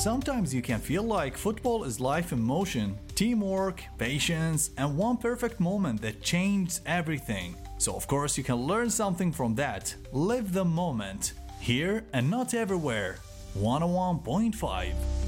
Sometimes you can feel like football is life in motion, teamwork, patience, and one perfect moment that changed everything. So of course you can learn something from that. Live the moment. Here and not everywhere. 101.5